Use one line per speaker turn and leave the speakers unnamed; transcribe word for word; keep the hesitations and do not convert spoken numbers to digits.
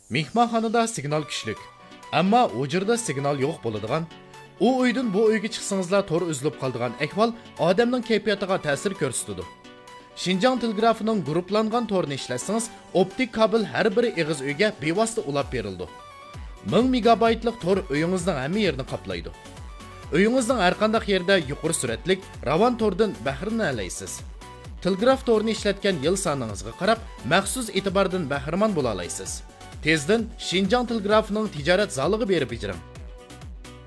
Mehmonxonada signal kuchlik, ammo u yerda signal yo'q bo'ladigan, u uydan bu uyga chiqsangizlar tor uzilib qoladigan ahvol odamning kayfiyatiga ta'sir ko'rsatadi. Xinjiang telegrafining guruhlangan torini ishlatsangiz, optik kabel har bir ig'iz uyga bevosita ulab berildi. ming megabaytlik tor uyingizning hamma yerini qoplaydi. Uyingizning har qanday yerda yuqori suratlik ravon tordan bahramlanasiz. Telegraf torini ishlatgan yil soningizga qarab, maxsus e'tibordan bahramon bo'la olasiz. Tezdan Xinjiang telegrafining tijorat zaliga berib ijring.